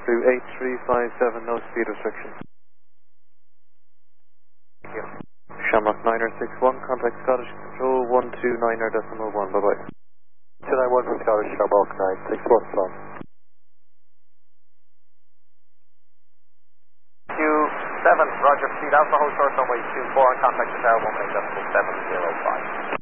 through 8357, no speed restriction. Thank you. Shamrock 961, contact Scottish Control 129.1, bye-bye. 291 for Scottish, Shamrock 961, phone. Q7, Roger, proceed Alpha Hotel Short runway 24 and contact the tower 18.705.